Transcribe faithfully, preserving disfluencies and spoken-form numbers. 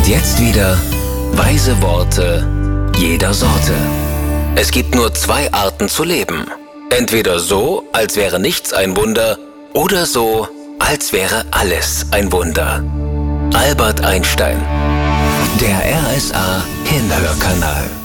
Und jetzt wieder weise Worte jeder Sorte. Es gibt nur zwei Arten zu leben. Entweder so, als wäre nichts ein Wunder, oder so, als wäre alles ein Wunder. Albert Einstein. Der R S A Hinhörkanal.